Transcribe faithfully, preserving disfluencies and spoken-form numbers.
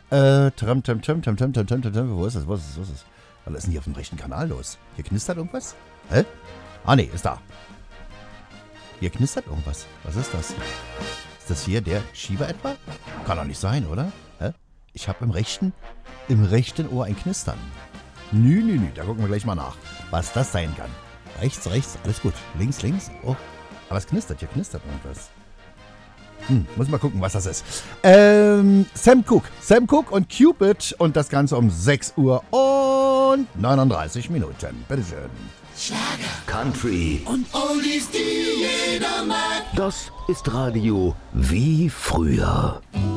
Äh, tram, tram, tram, tram, tram, tram, tram, tram, tram. Wo ist das? Wo ist das? Wo ist das? Was ist denn hier auf dem rechten Kanal los? Hier knistert irgendwas? Hä? Ah, nee, ist da. Hier knistert irgendwas. Was ist das? Ist das hier der Schieber etwa? Kann doch nicht sein, oder? Hä? Ich habe im rechten, im rechten Ohr ein Knistern. Nü, nü, nü. Da gucken wir gleich mal nach, was das sein kann. Rechts, rechts, alles gut. Links, links. Oh, aber es knistert. Hier knistert irgendwas. Hm, muss mal gucken, was das ist. Ähm, Sam Cooke. Sam Cooke und Cupid und das Ganze um sechs Uhr und neununddreißig Minuten. Bitteschön. Schlager, Country und Oldies, die jeder mag. Das ist Radio wie früher.